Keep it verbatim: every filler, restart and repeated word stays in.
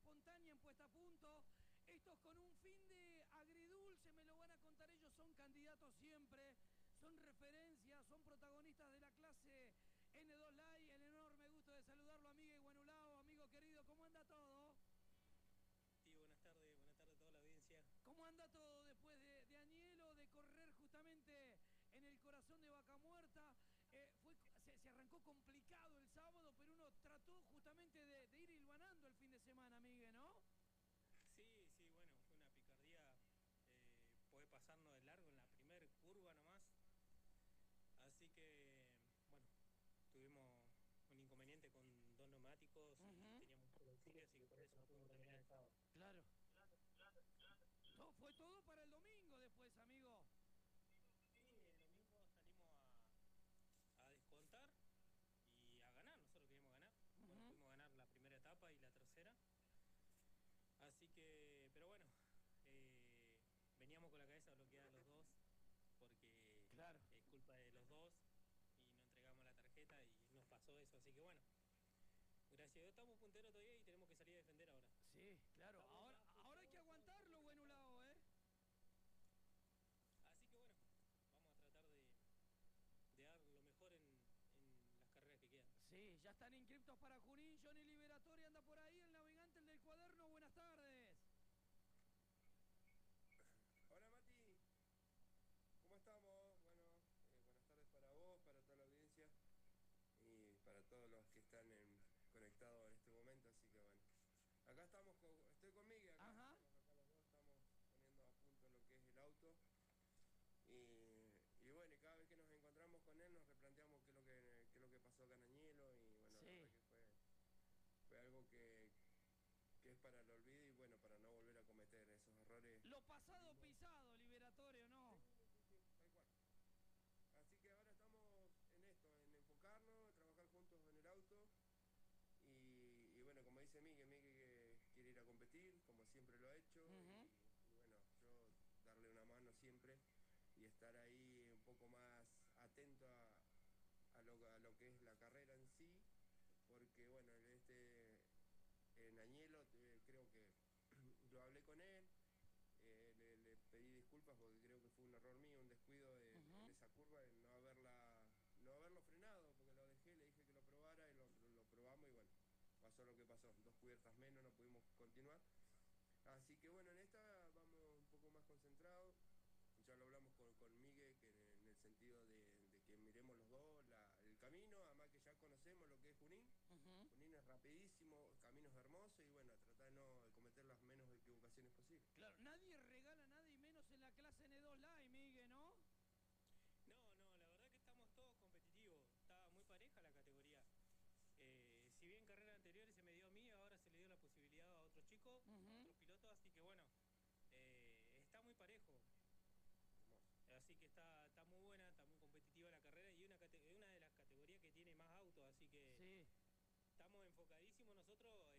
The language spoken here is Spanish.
espontánea en puesta a punto. Estos con un fin de agridulce, me lo van a contar ellos, son candidatos siempre, son referencias, son protagonistas de la clase N dos Live. El enorme gusto de saludarlo, amigo Iguanulao, amigo querido, ¿cómo anda todo? Sí, buenas tardes, buenas tardes a toda la audiencia. ¿Cómo anda todo después de, de Añelo, de correr justamente en el corazón de Vaca Muerta? Eh, fue, se, se arrancó complicado el sábado, pero uno trató justamente de, de ir hilvanando el fin de semana, Miguel, ¿no? Sí, sí, bueno, fue una picardía, eh, poder pasarnos de largo en la primera curva nomás. Así que, bueno, tuvimos un inconveniente con dos neumáticos y Uh-huh. teníamos un auxilio, así que por eso no pudimos terminar el sábado. Claro. Todo, fue todo para el domingo después, amigo. Sí, el domingo salimos a, a descontar y a ganar, nosotros queríamos ganar. Uh-huh. Bueno, pudimos ganar la primera etapa y la tercera. Así que, pero bueno, eh, veníamos con la cabeza bloqueada los dos, porque Claro. es culpa de los dos y no entregamos la tarjeta y nos pasó eso. Así que bueno, gracias a Dios estamos punteros todavía y tenemos que salir a defender ahora. Sí, claro. Estamos Ahora, ya ahora hay que punteros, estamos aguantarlo, muy Buenulao, ¿eh? Así que bueno, vamos a tratar de, de dar lo mejor en, en las carreras que quedan. Sí, ya están inscriptos para Junín. Johnny Liberatori anda por ahí, el navegante, el del cuaderno. Buenas tardes. Hola Mati, ¿cómo estamos? Bueno, eh, buenas tardes para vos, para toda la audiencia y para todos los que están en, conectados en este momento, así que bueno. Acá estamos, con, estoy con Miguel, acá, Ajá. estamos acá los dos, estamos poniendo a punto lo que es el auto. Y, y bueno, y cada vez que nos encontramos con él nos replanteamos qué es lo que, qué es lo que pasó acá en Añelo y bueno, Sí. la verdad que fue, fue algo que, que es para el olvido y bueno, para no volver a cometer esos errores. Lo pasado pisado, Liberatorio, ¿no? Sí, sí, sí, tal cual. Así que ahora estamos en esto, en enfocarnos, trabajar juntos en el auto. Y, y bueno, como dice Miguel, Miguel que quiere ir a competir, como siempre lo ha hecho. Uh-huh. y, y bueno, yo darle una mano siempre y estar ahí un poco más atento a, a, lo, a lo que es la carrera en sí. Porque bueno, este en Añelo eh, creo que yo hablé con él. Eh, le, le pedí disculpas porque creo que fue un error mío, un descuido de, Uh-huh. en esa curva, en no haberla, no haberlo frenado, porque lo dejé, le dije que lo probara y lo, lo, lo probamos y bueno, pasó lo que pasó, dos cubiertas menos, no pudimos continuar. Así que bueno, en esta vamos un poco más concentrados. Ya lo hablamos con, con Miguel, que en, en el sentido de, de que miremos los dos la, el camino, además que ya conocemos lo que es Junín. Uh-huh. Junín es rapidísimo, caminos hermosos y bueno, tratar de no de cometer las menos equivocaciones posibles. Claro, nadie regala nada y menos en la clase N dos Live, Miguel, ¿no? No, no, la verdad que estamos todos competitivos, está muy pareja la categoría. Eh, si bien carreras anteriores se me dio a mí, ahora se le dio la posibilidad a otros chicos, Uh-huh. a otros pilotos, así que bueno, eh, está muy parejo. Así que está, está muy buena, está muy competitiva la carrera y una, una de las categorías que tiene más autos, así que sí. Estamos enfocadísimos nosotros